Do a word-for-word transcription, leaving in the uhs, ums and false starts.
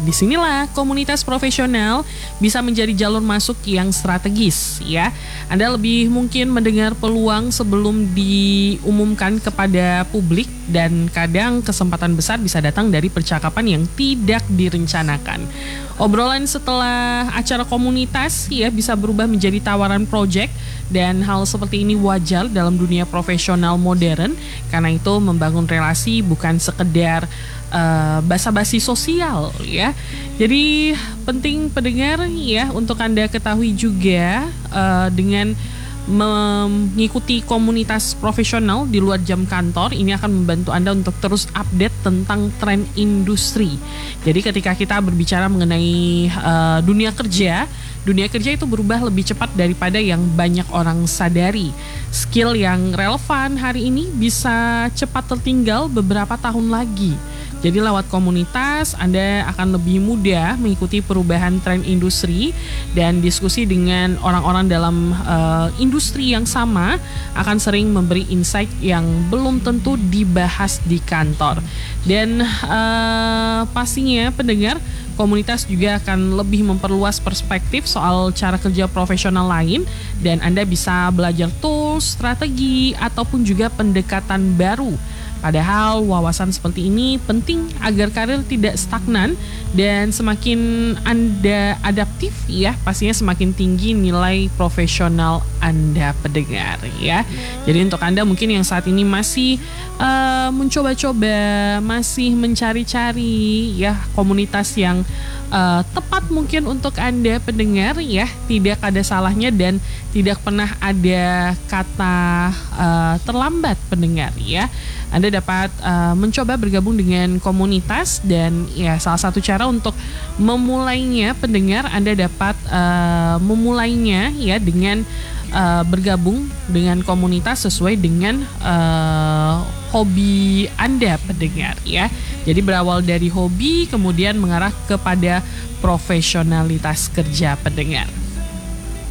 disinilah komunitas profesional bisa menjadi jalur masuk yang strategis ya. Anda lebih mungkin mendengar peluang sebelum diumumkan kepada publik, dan kadang kesempatan besar bisa datang dari percakapan yang tidak direncanakan. Obrolan setelah acara komunitas ya bisa berubah menjadi tawaran proyek, dan hal seperti ini wajar dalam dunia profesional modern. Karena itu membangun relasi bukan sekedar uh, basa-basi sosial ya. Jadi penting pendengar ya untuk Anda ketahui juga uh, dengan mengikuti komunitas profesional di luar jam kantor ini akan membantu Anda untuk terus update tentang tren industri. Jadi ketika kita berbicara mengenai uh, dunia kerja, dunia kerja itu berubah lebih cepat daripada yang banyak orang sadari. Skill yang relevan hari ini bisa cepat tertinggal beberapa tahun lagi. Jadi lewat komunitas Anda akan lebih mudah mengikuti perubahan tren industri, dan diskusi dengan orang-orang dalam uh, industri yang sama akan sering memberi insight yang belum tentu dibahas di kantor. Dan uh, pastinya pendengar, komunitas juga akan lebih memperluas perspektif soal cara kerja profesional lain, dan Anda bisa belajar tools, strategi, ataupun juga pendekatan baru. Padahal wawasan seperti ini penting agar karir tidak stagnan, dan semakin Anda adaptif ya, pastinya semakin tinggi nilai profesional Anda pendengar ya. Jadi untuk Anda mungkin yang saat ini masih uh, mencoba-coba, masih mencari-cari ya komunitas yang uh, tepat mungkin untuk Anda pendengar ya, tidak ada salahnya dan tidak pernah ada kata uh, terlambat pendengar ya. Anda dapat uh, mencoba bergabung dengan komunitas, dan ya salah satu cara untuk memulainya pendengar, Anda dapat uh, memulainya ya dengan uh, bergabung dengan komunitas sesuai dengan uh, hobi Anda pendengar ya. Jadi berawal dari hobi kemudian mengarah kepada profesionalitas kerja pendengar.